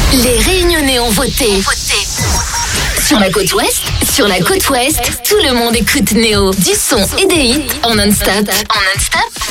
Les Réunionnais ont voté. Sur la côte ouest, tout le monde écoute Néo. Du son et des hits en non-stop.